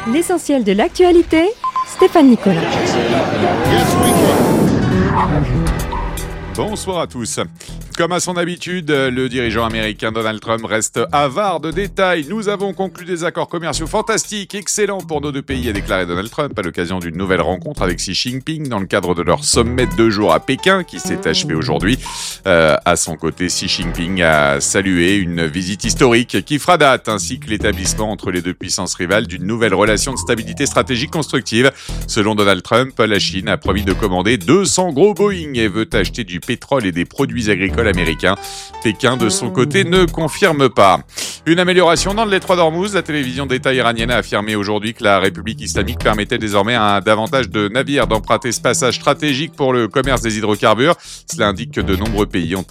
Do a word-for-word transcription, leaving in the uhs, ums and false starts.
L'essentiel de l'actualité, Stéphane Nicolas. Bonsoir à tous. Comme à son habitude, le dirigeant américain Donald Trump reste avare de détails. Nous avons conclu des accords commerciaux fantastiques, excellents pour nos deux pays, a déclaré Donald Trump à l'occasion d'une nouvelle rencontre avec Xi Jinping dans le cadre de leur sommet de deux jours à Pékin qui s'est achevé aujourd'hui. Euh, à son côté, Xi Jinping a salué une visite historique qui fera date, ainsi que l'établissement entre les deux puissances rivales d'une nouvelle relation de stabilité stratégique constructive. Selon Donald Trump, la Chine a promis de commander deux cents gros Boeing et veut acheter du pétrole et des produits agricoles américains. Pékin, de son côté, ne confirme pas. Une amélioration dans le détroit d'Ormuz. La télévision d'État iranienne a affirmé aujourd'hui que la République islamique permettait désormais à davantage de navires d'emprunter ce passage stratégique pour le commerce des hydrocarbures. Cela indique que de nombreux pays ont